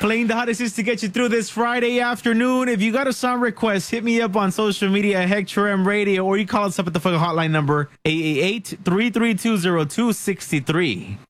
Playing the hottest hits to get you through this Friday afternoon. If you got a song request, hit me up on social media at Hector M Radio, or you call us up at the fucking hotline number 888-332-0263.